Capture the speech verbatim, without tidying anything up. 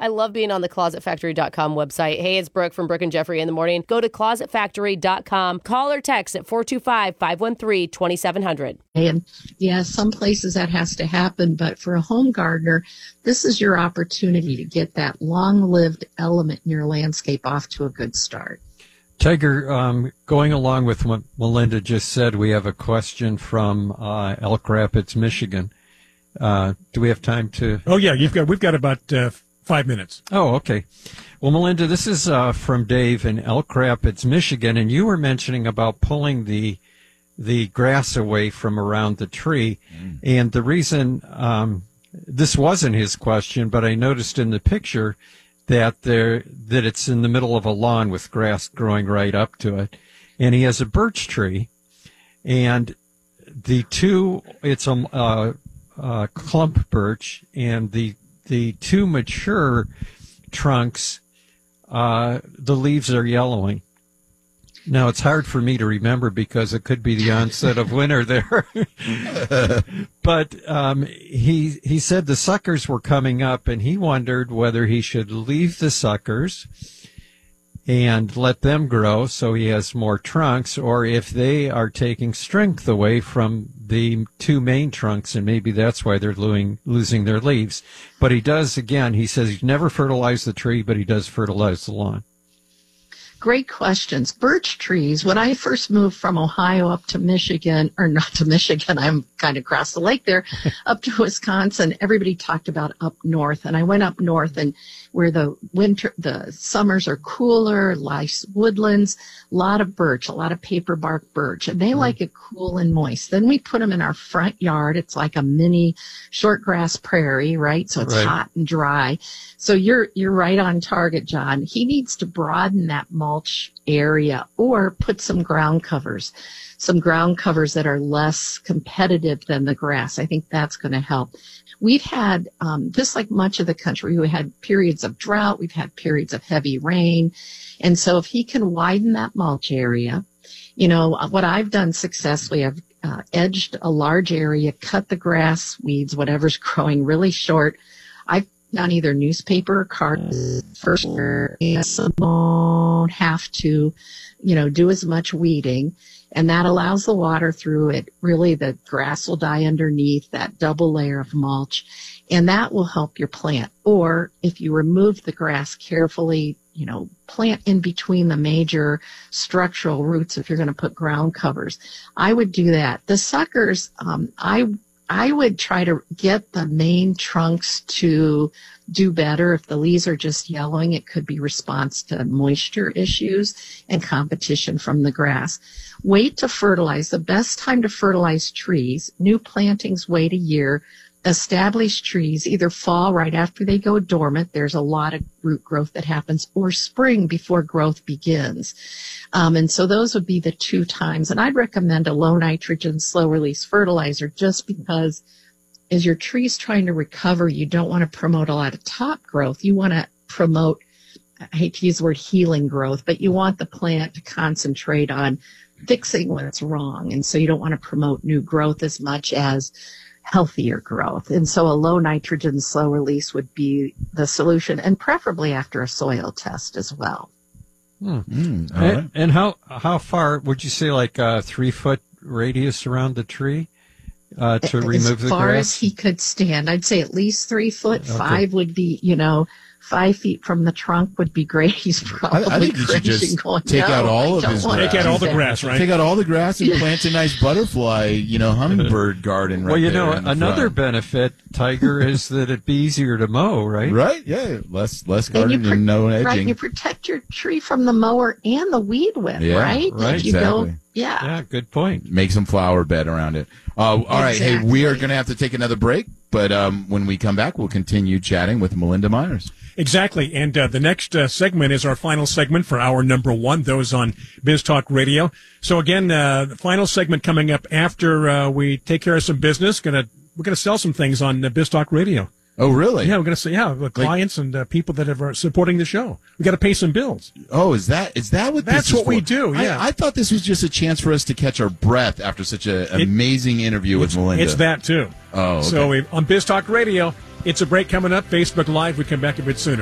I love being on the closet factory dot com website. Hey, it's Brooke from Brooke and Jeffrey in the morning. Go to closet factory dot com. Call or text at four two five, five one three, two seven zero zero. And yeah, some places that has to happen, but for a home gardener, this is your opportunity to get that long-lived element in your landscape off to a good start. Tiger, um, going along with what Melinda just said, we have a question from uh, Elk Rapids, Michigan. Uh, do we have time to? Oh yeah, you've got. We've got about uh, five minutes. Oh, okay. Well, Melinda, this is uh, from Dave in Elk Rapids, Michigan, and you were mentioning about pulling the the grass away from around the tree, mm. and the reason um, this wasn't his question, but I noticed in the picture that there that it's in the middle of a lawn with grass growing right up to it, and he has a birch tree, and the two it's a uh, uh, clump birch, and the the two mature trunks, uh, the leaves are yellowing. Now, it's hard for me to remember because it could be the onset of winter there. But um, he he said the suckers were coming up, and he wondered whether he should leave the suckers and let them grow so he has more trunks, or if they are taking strength away from the two main trunks, and maybe that's why they're losing, losing their leaves. But he does, again, he says he's never fertilized the tree, but he does fertilize the lawn. Great questions. Birch trees, when I first moved from Ohio up to Michigan, or not to Michigan, I'm kind of across the lake there, up to Wisconsin, everybody talked about up north. And I went up north, and where the winter, the summers are cooler, nice woodlands, a lot of birch, a lot of paper bark birch. And they mm-hmm. like it cool and moist. Then we put them in our front yard. It's like a mini short grass prairie, right? So it's right. hot and dry. So you're, you're right on target, John. He needs to broaden that mulch area or put some ground covers, some ground covers that are less competitive than the grass. I think that's going to help. We've had, um, just like much of the country, we had periods of drought. We've had periods of heavy rain. And so if he can widen that mulch area, you know, what I've done successfully, I've uh, edged a large area, cut the grass, weeds, whatever's growing really short. I've on either newspaper or card first year, so won't have to, you know, do as much weeding, and that allows the water through it. Really, the grass will die underneath that double layer of mulch, and that will help your plant. Or if you remove the grass carefully, you know, plant in between the major structural roots if you're going to put ground covers. I would do that. The suckers, um, I I would try to get the main trunks to do better. If the leaves are just yellowing, it could be response to moisture issues and competition from the grass. Wait to fertilize. The best time to fertilize trees, new plantings wait a year. Established trees either fall right after they go dormant. There's a lot of root growth that happens, or spring before growth begins. Um, and so those would be the two times. And I'd recommend a low nitrogen, slow release fertilizer just because as your tree's trying to recover, you don't want to promote a lot of top growth. You want to promote, I hate to use the word healing growth, but you want the plant to concentrate on fixing what's wrong. And so you don't want to promote new growth as much as healthier growth. And so a low nitrogen, slow release would be the solution, and preferably after a soil test as well. Hmm. Mm, and, right. and how how far would you say, like a three foot radius around the tree uh, to as remove the grass? As far as he could stand, I'd say at least three foot. Okay. Five would be, you know, five feet from the trunk would be great. He's probably I, I think you should just going, take no, out all of his grass. Take out all the grass, right? Take out all the grass and plant a nice butterfly, you know, hummingbird garden right Well, you there know, in the another front. benefit, Tiger, is that it'd be easier to mow, right? Right, yeah. Less less gardening and, and, and no edging. Right, you protect your tree from the mower and the weed whip, yeah, right? Right, if you exactly. Go, yeah. Yeah, good point. Make some flower bed around it. Uh, all exactly. right, hey, we are going to have to take another break, but um, when we come back, we'll continue chatting with Melinda Myers. Exactly. And uh, the next uh, segment is our final segment for hour number one, those on Biz Talk Radio. So again, uh, the final segment coming up after uh, we take care of some business. Gonna We're going to sell some things on uh, Biz Talk Radio. Oh, really? Yeah, we're going to say, yeah, the clients like, and uh, people that are supporting the show. We got to pay some bills. Oh, is that is that what That's this is what for? we do, yeah. I, I thought this was just a chance for us to catch our breath after such an amazing interview with Melinda. It's that, too. Oh, okay. So we, on Biz Talk Radio, it's a break coming up. Facebook Live, we come back a bit sooner.